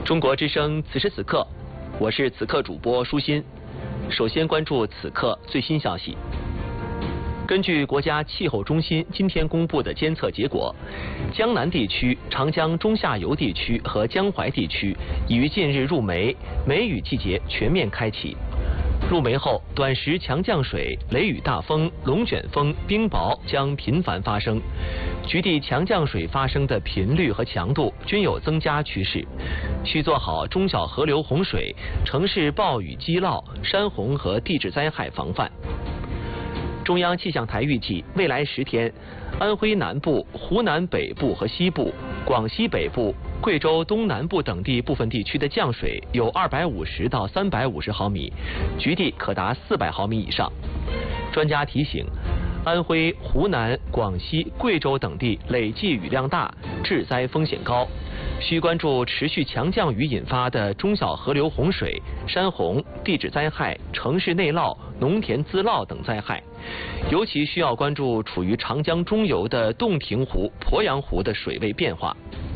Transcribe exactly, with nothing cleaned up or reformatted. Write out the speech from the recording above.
中国之声，此时此刻，我是此刻主播舒心。首先关注此刻最新消息。根据国家气候中心今天公布的监测结果，江南地区、长江中下游地区和江淮地区已于近日入梅，梅雨季节全面开启。入梅后，短时强降水、雷雨大风、龙卷风、冰雹将频繁发生，局地强降水发生的频率和强度均有增加趋势，需做好中小河流洪水、城市暴雨积涝、山洪和地质灾害防范。中央气象台预计，未来十天，安徽南部、湖南北部和西部、广西北部、贵州东南部等地部分地区的降水有二百五十到三百五十毫米，局地可达四百毫米以上。专家提醒，安徽、湖南、广西、贵州等地累计雨量大，致灾风险高，需关注持续强降雨引发的中小河流洪水、山洪、地质灾害、城市内涝、农田滋涝等灾害，尤其需要关注处于长江中游的洞庭湖、鄱阳湖的水位变化。